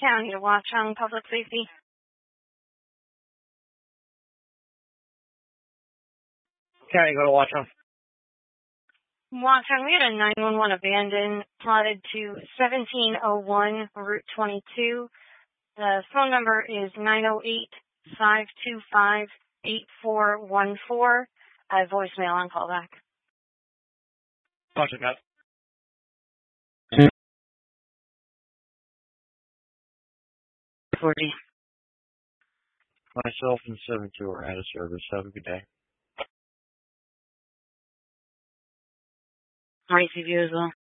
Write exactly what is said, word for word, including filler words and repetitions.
County to Watchung Public Safety. County, go to Watchung. Watchung, we had a nine one one abandoned, plotted to seventeen oh one Route twenty-two. The phone number is nine oh eight, five two five, eight four one four. I have voicemail on callback. Watchung, guys. forty. Myself and seven two are out of service. Have a good day. All right, see you as well.